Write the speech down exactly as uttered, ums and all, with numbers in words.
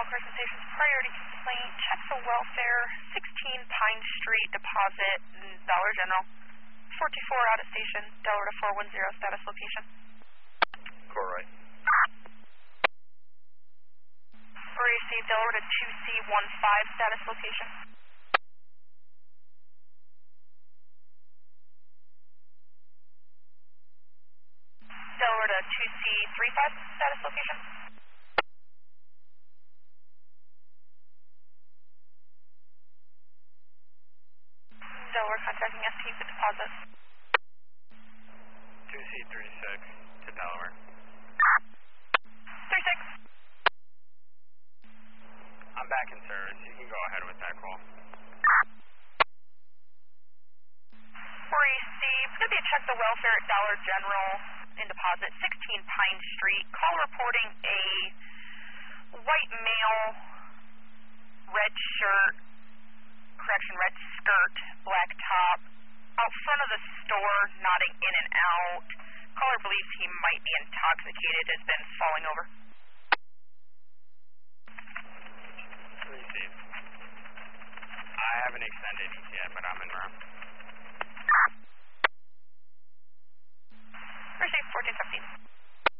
Carson Station's priority complaint. Check the welfare. sixteen Pine Street, deposit, Dollar General. four two four out of station, Delaware to four one zero, status location. Core right. Received Delaware to two C one five, status location. Delaware to two C three five, status location. Delaware contacting S T for deposit. two C three six to Delaware. three six. I'm back in service. You can go ahead with that call. Received. Going to be a check the welfare at Dollar General in deposit, sixteen Pine Street. Call reporting a white male, red shirt, correction, red skirt, black top, out front of the store, nodding in and out. Caller believes he might be intoxicated, has been falling over. Received. I haven't extended yet, but I'm in route.